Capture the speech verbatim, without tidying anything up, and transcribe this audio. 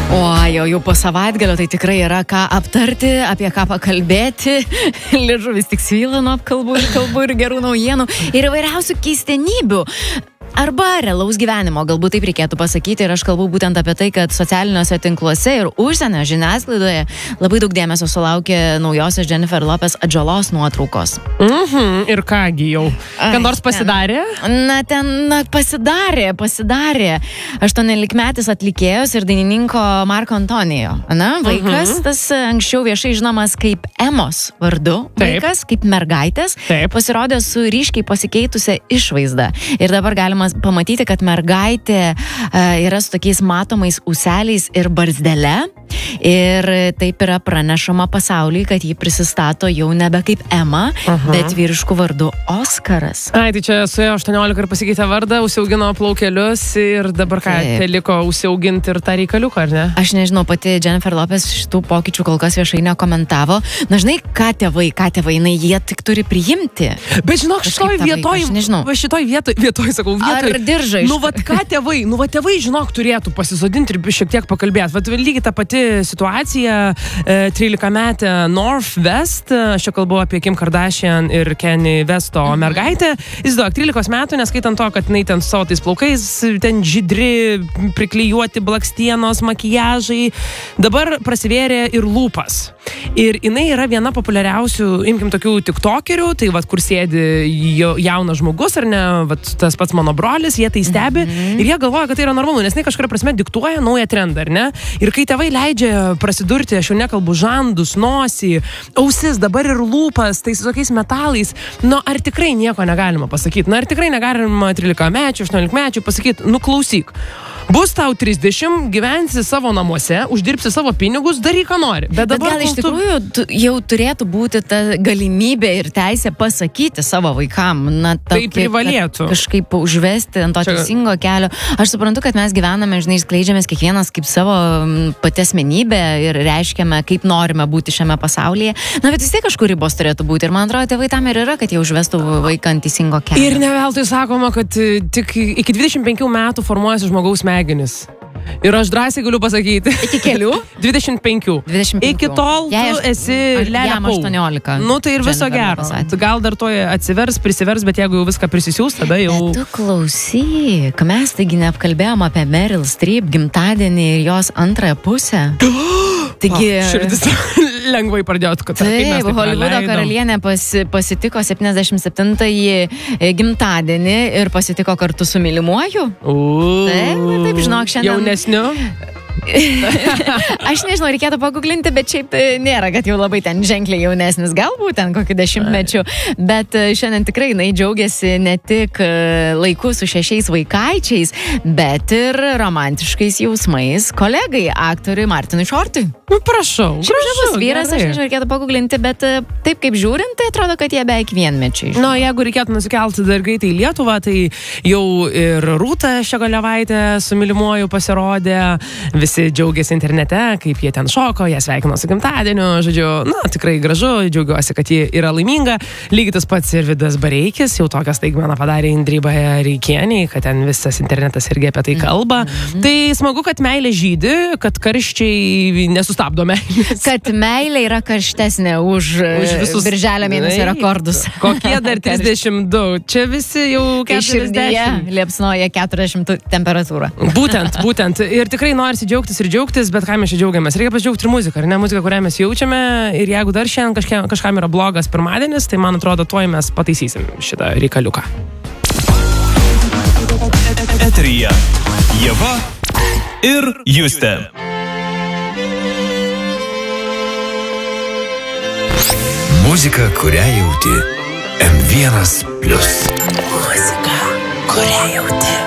O, jau, jau po savaitgalio tai tikrai yra ką aptarti, apie ką pakalbėti. Liežuvis tik svyla nuo apkalbų ir kalbų ir gerų naujienų ir įvairiausių keistenybių. Arba realaus gyvenimo, galbūt taip reikėtų pasakyti, ir aš kalbu būtent apie tai, kad socialiniuose tinkluose ir užsienio žiniasklaidoje labai daug dėmesio sulaukė naujosios Jennifer Lopez atžalos nuotraukos. Mhm, ir kągi jau. Kad nors pasidarė? Ten, na, ten na, pasidarė, pasidarė. Aštuoniolikmetis atlikėjos ir dainininko Marko Antonijo. Na, vaikas, mhm. tas anksčiau viešai žinomas kaip Emos vardu. Taip. Vaikas, kaip mergaitės, Taip. pasirodė su ryškiai pasikeitusią išvaizdą. Ir dabar galima pamatyti, kad mergaitė uh, yra su tokiais matomais ūseliais ir barzdele. Ir taip yra pranešama pasauliui, kad jį prisistato jau nebe kaip Ema, uh-huh. bet vyrišku vardu Oskaras. Ai, tai čia suėjo aštuoniolika ir pasikeitė vardą, užsiaugino plaukelius ir dabar ką, tai liko užsiauginti ir tą reikaliuką, ar ne? Aš nežinau, pati Jennifer Lopez šitų pokyčių kol kas viešai nekomentavo. Na, žinai, ką tėvai, ką tėvai, na, jie tik turi priimti. Bet žinok, šitoj vietoj, šitoj vietoj, vietoj, sakau, vietoj. Ar diržai? Nu, vat ką tėvai, nu, vat tėvai, žinok, turėtų pasisodinti ir šiek tiek pakalbėti. Vat lygiai ta pati situacija, trylikametė North West, aš čia kalbu apie Kim Kardashian ir Kanye Westo mhm. mergaitę, jis daug, trylikos metų, neskaitant to, kad jinai ten su savo tais plaukais, ten žydri, priklijuoti blakstienos, makijažai, dabar prasivėrė ir lūpas. Ir jinai yra viena populiariausių, imkim tokių tiktokerių, tai vat, kur sėdi jaunas žmogus, ar ne, vat, tas pats mano brolis, jie tai stebi mhm. ir jie galvoja, kad tai yra normalu, nes jinai kažkuria prasme diktuoja naują trendą, ar ne? Ir kai tėvai leidžia prasidurti, aš jau nekalbu žandus, nosį, ausis, dabar ir lūpas, tai su tokiais metalais, nu ar tikrai nieko negalima pasakyti, nu ar tikrai negalima trylikamečių, aštuoniolikmečių pasakyti, nu klausyk, bus tau trisdešimt, gyvensi savo namuose, uždirbsi savo pinigus, daryk, ką nori. Bet, Bet gal iš tikrųjų tu... jau turėtų būti ta galimybė ir teisė pasakyti savo vaikam, na, tai privalėtų kažkaip užvesti ant to Čia... teisingo kelio. Aš suprantu, kad mes gyvename, žinai, skleidžiamės kiekvienas kaip savo pati asmenybė ir reiškiame, kaip norime būti šiame pasaulyje. Na, bet vis tiek kažkur ribos turėtų būti. Ir man atrodo, tėvai tam ir yra, kad jie užvestų vaiką ant teisingo kelio. Ir ne veltui sakoma, kad tik iki dvidešimt penkių metų formuojasi žmogaus smegenis. Ir aš drąsiai galiu pasakyti. Iki kelių? dvidešimt penkių. dvidešimt penkių. Iki tol Jei tu aš, esi lelė pau. aštuoniolika. Nu tai ir viso gero. Gal dar to atsivers, prisivers, bet jeigu jau viską prisisiūs, tada jau... Bet tu klausyk, mes taigi neapkalbėjom apie Meryl Streep gimtadienį ir jos antrąją pusę. Taigi... O, širdis lengvai pradėjot, kad... Taip, Holivudo karalienė pasi, pasitiko septyniasdešimt septintąjį gimtadienį ir pasitiko kartu su mylimuoju. Uuu. Taip, taip, žinok, šiandien... Jaunesniu? Aš nežinau, reikėtų paguglinti, bet šiaip nėra, kad jau labai ten ženkliai jaunesnis, galbūt ten kokiu dešimtmečiu, bet šiandien tikrai jinai džiaugiasi ne tik laiku su šešiais vaikaičiais, bet ir romantiškais jausmais kolegai, aktoriui Martinui Shortui. Nu, prašau, Šiaip prašau. Žavus vyras, aš nežinau, reikėtų paguglinti, bet taip kaip žiūrint, tai atrodo, kad jie beveik vienmečiai. Na, nu, jeigu reikėtų nusikelti dar greitai į Lietuvą, tai jau ir Rūta Ščiogolevaitė su mylimuoju pasirodė, visi džiaugiasi internete, kaip jie ten šoko, jie sveikino su gimtadieniu, žodžiu, na, tikrai gražu, džiaugiuosi, kad ji yra laiminga. Lygiai tas pats ir Vidas Bareikis, jau tokią staigmeną padarė Indrei Reikienei, kad ten visas internetas irgi apie tai kalba. Mm-hmm. Tai smagu, kad meilė žydi, kad karščiai nesustabdo meilės. Kad meilė yra karštesnė už, už visus birželio mėnesio rekordus. Kokie dar trisdešimt du? Čia visi jau keturiasdešimt. Liepsnoja keturiasdešimt temperatūra. Būtent, būtent. Ir tikrai norisi džiaugtis ir džiaugtis, bet ką mes čia džiaugiamės? Reikia pasidžiaugti ir muziką, ar ne? Muziką, kurią mes jaučiame. Ir jeigu dar šiandien kažkam, kažkam yra blogas pirmadienis, tai man atrodo, tuoj mes pataisysim šitą reikaliuką. Eteryje Ieva ir Justė. Muzika, kurią jauti. M vienas plius. Muzika, kurią jauti.